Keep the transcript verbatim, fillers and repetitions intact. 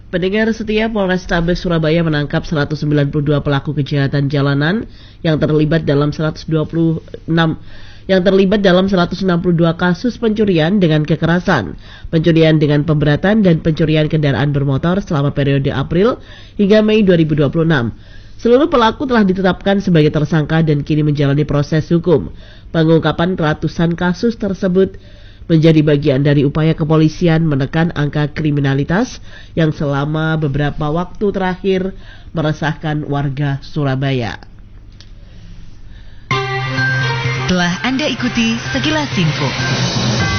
Pendengar setia, Polrestabes Surabaya menangkap seratus sembilan puluh dua pelaku kejahatan jalanan yang terlibat dalam seratus dua puluh enam yang terlibat dalam seratus enam puluh dua kasus pencurian dengan kekerasan, pencurian dengan pemberatan dan pencurian kendaraan bermotor selama periode April hingga Mei dua ribu dua puluh enam. Seluruh pelaku telah ditetapkan sebagai tersangka dan kini menjalani proses hukum. Pengungkapan ratusan kasus tersebut menjadi bagian dari upaya kepolisian menekan angka kriminalitas yang selama beberapa waktu terakhir meresahkan warga Surabaya. Telah Anda ikuti sekilas info.